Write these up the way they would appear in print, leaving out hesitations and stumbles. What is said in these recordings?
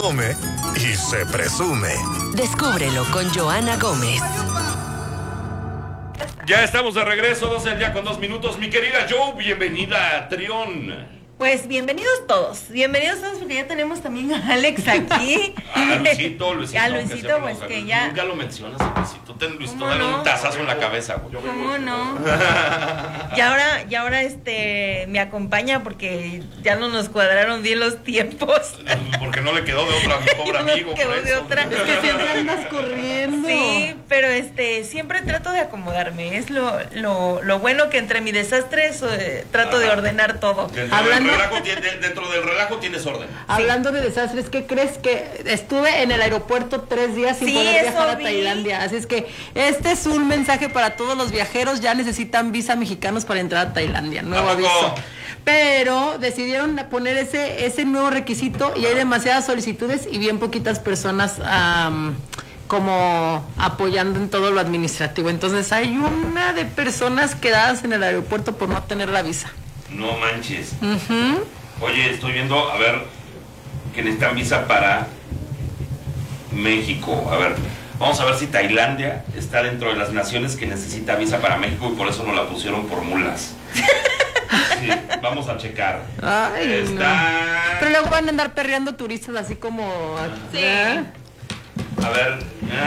come y se presume. Descúbrelo con Joana Gómez. Ya estamos de regreso, 12 del día con 2 minutos. Mi querida Joe, bienvenida a Trión. Pues bienvenidos todos porque ya tenemos también a Alex aquí. A Luisito, A Luisito, pues que ya. Nunca lo mencionas, Luisito. Luisito, dale no? un tazazo en la cabeza, güey. ¿Cómo no? Y ahora me acompaña porque ya no nos cuadraron bien los tiempos. Porque no le quedó de otra a mi pobre amigo. No quedó de otra. Es que siempre andas corriendo. Sí, pero siempre trato de acomodarme. Es lo bueno que entre mi desastre trato de ordenar todo. Dentro del relajo tienes orden. Hablando de desastres, ¿qué crees? Que estuve en el aeropuerto 3 días sin poder viajar a Tailandia. Así es que este es un mensaje para todos los viajeros. Ya necesitan visa mexicanos para entrar a Tailandia. Nuevo aviso. Pero decidieron poner ese nuevo requisito y hay demasiadas solicitudes y bien poquitas personas como apoyando en todo lo administrativo. Entonces hay una de personas quedadas en el aeropuerto por no tener la visa. No manches. Oye, estoy viendo, a ver, que necesitan visa para México. A ver, vamos a ver si Tailandia está dentro de las naciones que necesita visa para México y por eso no la pusieron por mulas. Sí, vamos a checar. Ay, no. Pero luego van a andar perreando turistas así como... Sí. A ver,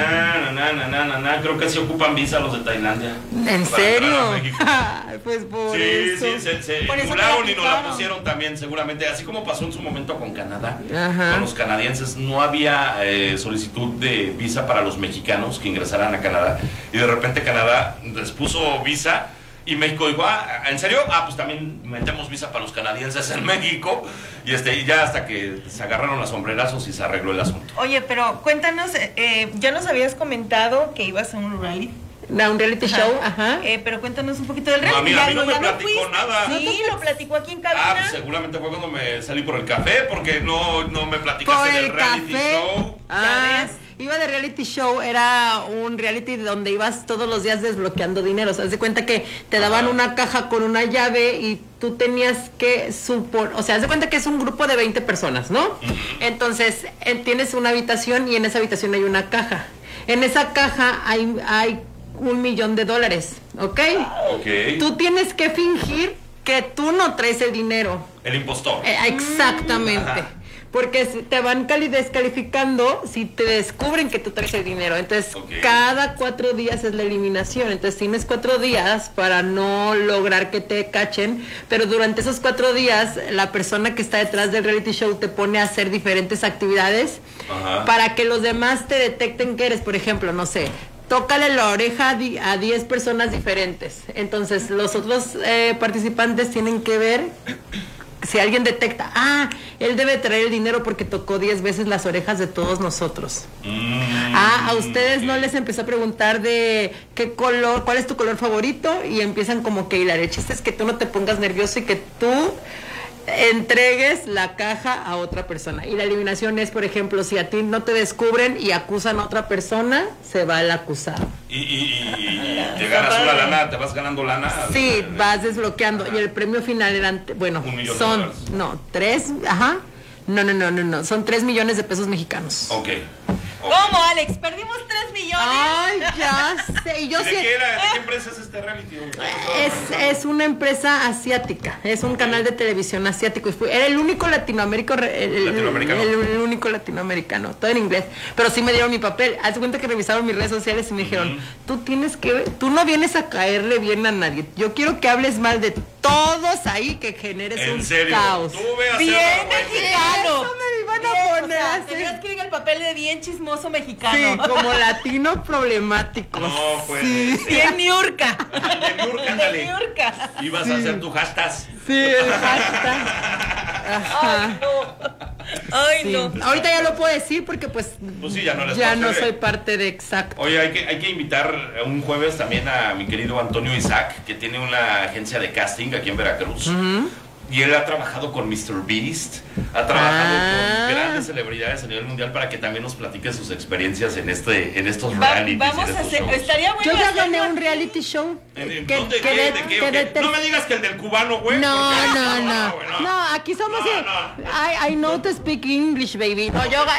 creo que sí ocupan visa los de Tailandia. ¿En serio? Pues por eso. Sí, se vincularon y nos la pusieron también seguramente, así como pasó en su momento con Canadá. Ajá. Con los canadienses no había solicitud de visa para los mexicanos que ingresaran a Canadá y de repente Canadá les puso visa. Y México dijo, ¿en serio? Pues también metemos visa para los canadienses en México. Y ya hasta que se agarraron los sombrerazos y se arregló el asunto. Oye, pero cuéntanos, ya nos habías comentado que ibas a un reality. Un reality show, ajá. Pero cuéntanos un poquito del reality. No, a mí no me platicó nada. Sí, lo platicó aquí en cabina. Pues seguramente fue cuando me salí por el café, porque no me platicaste del reality show. ¿Ya ves? Iba de reality show, era un reality donde ibas todos los días desbloqueando dinero. O sea, haz de cuenta que te daban una caja con una llave y tú tenías que haz de cuenta que es un grupo de 20 personas, ¿no? Entonces, tienes una habitación y en esa habitación hay una caja. En esa caja hay $1,000,000, ¿ok? Ok. Tú tienes que fingir que tú no traes el dinero. El impostor. Exactamente. Ajá. Porque te van descalificando si te descubren que tú traes el dinero. Entonces, cada 4 días es la eliminación. Entonces, tienes 4 días para no lograr que te cachen. Pero durante esos 4 días, la persona que está detrás del reality show te pone a hacer diferentes actividades para que los demás te detecten que eres, por ejemplo, no sé, tócale la oreja a 10 personas diferentes. Entonces, los otros participantes tienen que ver... Si alguien detecta, él debe traer el dinero porque tocó 10 veces las orejas de todos nosotros. A ustedes no les empezó a preguntar de qué color, cuál es tu color favorito y empiezan como que hilar. El chiste es que tú no te pongas nervioso y que tú entregues la caja a otra persona. Y la eliminación es, por ejemplo, si a ti no te descubren y acusan a otra persona, se va el acusado. Y te ganas una lana, te vas ganando lana. Sí, vas desbloqueando. Y el premio final eran, $1,000,000. son, son 3 millones de pesos mexicanos. Ok. ¿Cómo, Alex? Perdimos 3 millones. Ay, ya sé. Y yo ¿De qué empresa es este reality? Es una empresa asiática. Es un canal de televisión asiático. Era el único latinoamericano. El único latinoamericano. Todo en inglés. Pero sí me dieron mi papel. Haz cuenta que revisaron mis redes sociales y me dijeron, tú no vienes a caerle bien a nadie. Yo quiero que hables mal de todos ahí, que generes un caos. Bien mexicano. Eso me iban a poner así. Tenías que ir el papel de bien chismoso mexicano. Sí, como latino problemático. No, pues. Sí. Bien niurca. Bien niurca. Y vas a hacer tu hashtag. Sí, el hashtag. Ajá. Ay, no. Ahorita ya lo puedo decir porque pues sí, ya no soy parte de Exacto. Oye, hay que invitar un jueves también a mi querido Antonio Isaac, que tiene una agencia de casting aquí en Veracruz. Y él ha trabajado con Mr. Beast, ha trabajado con grandes celebridades a nivel mundial para que también nos platique sus experiencias en estos realities. Vamos a hacer, estaría bueno. Yo ya gané un reality show. ¿De qué? No me digas que el del cubano, güey. No, aquí somos. I know to speak English, baby. No, yo